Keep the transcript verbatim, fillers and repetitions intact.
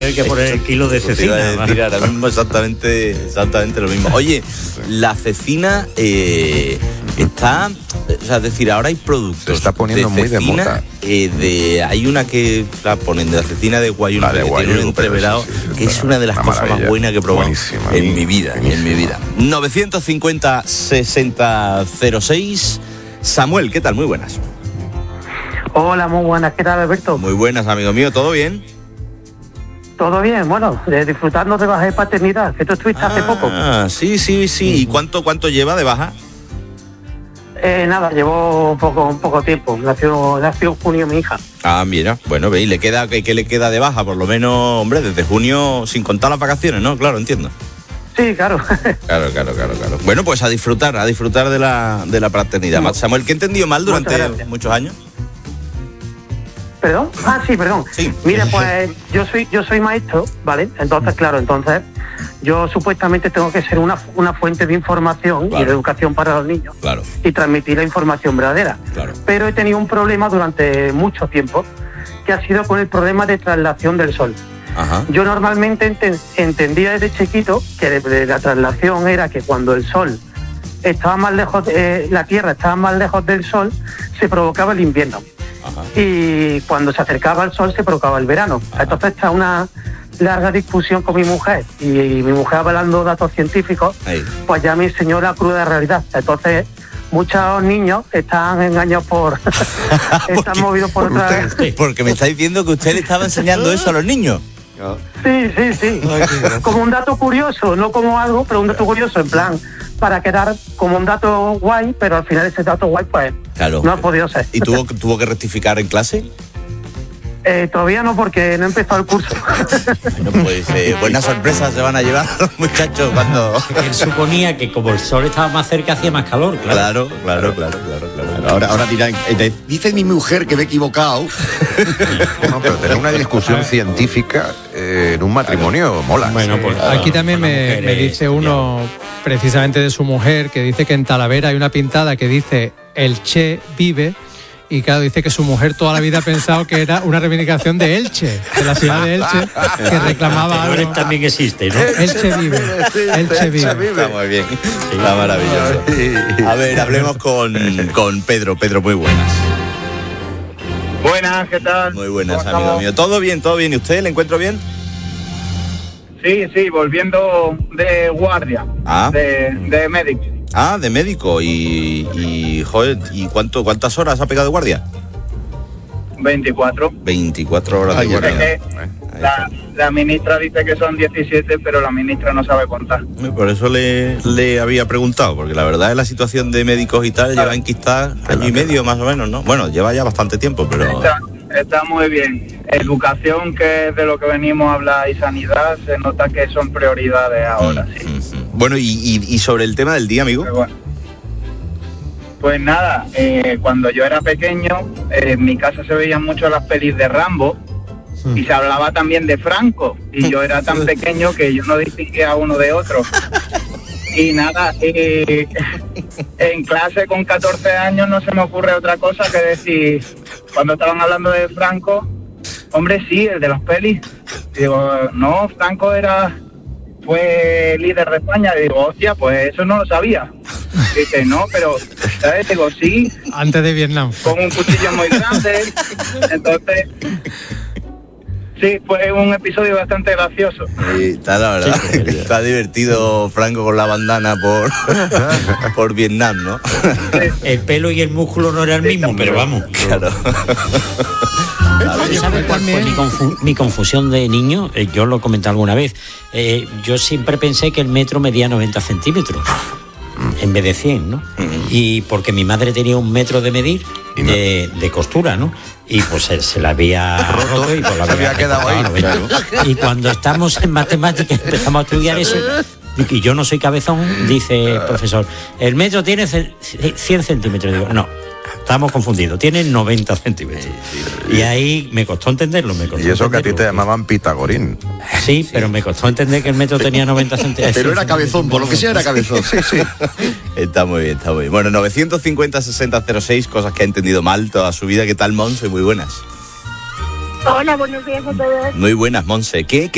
Hay que poner el kilo de cecina. Te iba a decir ahora mismo exactamente, exactamente lo mismo. Oye, la cecina eh, está, o sea, es decir, ahora hay productos. Se está poniendo de muy de cecina, moda. Eh, de, hay una que la ponen de la cecina de guayú, La de que guayú, tiene un entreverado, sí, sí, que es una de las una cosas maravilla. más buenas que he probado Buenísima, en mi vida, buenísima. en mi vida. novecientos cincuenta sesenta cero seis. Samuel, ¿qué tal? Muy buenas. Hola, muy buenas. ¿Qué tal, Alberto? Muy buenas, amigo mío. ¿Todo bien? ¿Todo bien? Bueno, eh, disfrutando de baja de paternidad, que tú estuviste hace poco. Ah, sí, sí, sí. ¿Y cuánto, cuánto lleva de baja? Eh, nada, llevó poco, poco tiempo. Nació, nació en junio mi hija. Ah, mira, bueno, ve, y le queda, ¿qué, qué le queda de baja? Por lo menos, hombre, desde junio, sin contar las vacaciones, ¿no? Claro, entiendo. Sí, claro. Claro, claro, claro, claro. Bueno, pues a disfrutar, a disfrutar de la, de la paternidad. No. Samuel, ¿qué he entendido mal durante Muchas gracias. muchos años? ¿Perdón? Ah, sí, perdón. Sí. Mira, pues yo soy yo soy maestro, ¿vale? Entonces, claro, entonces yo supuestamente tengo que ser una, una fuente de información Claro. y de educación para los niños Claro, y transmitir la información verdadera. claro. Pero he tenido un problema durante mucho tiempo, que ha sido con el problema de traslación del sol. Ajá. Yo normalmente enten- entendía desde chiquito que de- de la traslación era que cuando el sol estaba más lejos, eh, la Tierra estaba más lejos del sol, se provocaba el invierno. Ajá. Y cuando se acercaba al sol se provocaba el verano. Ajá. Entonces está una larga discusión con mi mujer y, y mi mujer avalando datos científicos, Ahí. pues ya me enseñó la cruda realidad. Entonces muchos niños están engañados por, están movidos por por otra... usted. Porque me está diciendo que usted le estaba enseñando eso a los niños. Sí, sí, sí. Como un dato curioso, no como algo, pero un dato curioso, en plan, para quedar como un dato guay, pero al final ese dato guay, pues, Claro. no ha podido ser. ¿Y tuvo, tuvo que rectificar en clase? Eh, todavía no, porque no he empezado el curso. Bueno, pues eh, buenas sorpresas se van a llevar los muchachos cuando... Él suponía que como el sol estaba más cerca hacía más calor, claro. Claro, claro, claro, claro, claro. Ahora, ahora dirán, eh, te- dice mi mujer que me he equivocado. Bueno, pero tener una discusión científica eh, en un matrimonio mola. Bueno, pues Aquí también con las me, mujeres, me dice uno precisamente de su mujer, que dice que en Talavera hay una pintada que dice el Che vive, y claro, dice que su mujer toda la vida ha pensado que era una reivindicación de Elche, de la ciudad de Elche, que reclamaba Anteriores algo. también existe, ¿no? Elche vive, Elche vive. Está muy bien, está maravilloso. A ver, hablemos con, con Pedro. Pedro, muy buenas. Buenas, ¿qué tal? Muy buenas, ¿Cómo amigo estamos? mío. ¿Todo bien, todo bien? ¿Y usted le encuentro bien? Sí, sí, volviendo de guardia, Ah. de, de médico. Ah, de médico. Y, y joder, ¿y cuánto, cuántas horas ha pegado de guardia? veinticuatro. veinticuatro horas de Ay, guardia. Es que Ahí la, la ministra dice que son diecisiete, pero la ministra no sabe contar. está. Por eso le, le había preguntado, porque la verdad es la situación de médicos y tal, lleva enquistada año y medio más o menos, ¿no? Bueno, lleva ya bastante tiempo, pero... Está, está muy bien. Educación, que es de lo que venimos a hablar, y sanidad, se nota que son prioridades ahora, sí. Mm, mm. Bueno, y, y, y sobre el tema del día, amigo. Pero bueno. Pues nada, eh, cuando yo era pequeño, eh, en mi casa se veían mucho las pelis de Rambo y se hablaba también de Franco, y yo era tan pequeño que yo no distinguía uno de otro. Y nada, eh, en clase con catorce años no se me ocurre otra cosa que decir, cuando estaban hablando de Franco, hombre, sí, el de las pelis. Digo, no, Franco era... fue líder de España. Y digo, hostia, pues eso no lo sabía. Dice, no, pero, ¿sabes? Digo, sí, Antes de Vietnam. con un cuchillo muy grande. Entonces, sí, fue un episodio bastante gracioso. Sí, está la verdad, está divertido Franco con la bandana por, por Vietnam, ¿no? El pelo y el músculo no era el mismo, pero vamos. Claro. ¿Sabes ¿Sabe cuál fue mi, confu- mi confusión de niño? Eh, yo lo comenté alguna vez. Eh, yo siempre pensé que el metro medía noventa centímetros. En vez de cien, ¿no? Y porque mi madre tenía un metro de medir Y no- de, de costura, ¿no? Y pues se, se la había roto y pues la Se había quedado ahí. recortado, ¿no? Y cuando estamos en matemáticas empezamos a estudiar eso, y yo no soy cabezón, dice el profesor, el metro tiene ce- cien centímetros. Digo, no, estamos confundidos, tiene noventa centímetros. Y ahí me costó entenderlo, me costó Y eso que a ti te entenderlo. llamaban Pitagorín. Sí, pero me costó entender que el metro tenía noventa centímetros. Pero era cabezón, por lo que sea era cabezón. Sí, sí. Está muy bien, está muy bien. Bueno, novecientos cincuenta sesenta cero seis, cosas que ha entendido mal toda su vida. ¿Qué tal, Monse? Muy buenas. Hola, buenos días a todos. Muy buenas, Monse. ¿Qué, qué